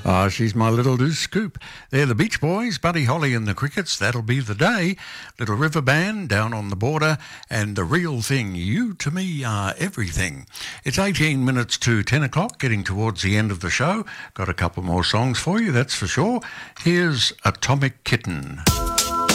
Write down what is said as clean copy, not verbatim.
Ah, she's my little loose scoop. They're the Beach Boys, Buddy Holly and the Crickets, That'll Be the Day, Little River Band, Down on the Border, and The Real Thing, You to Me Are Everything. It's 18 minutes to 10 o'clock, getting towards the end of the show. Got a couple more songs for you, that's for sure. Here's Atomic Kitten.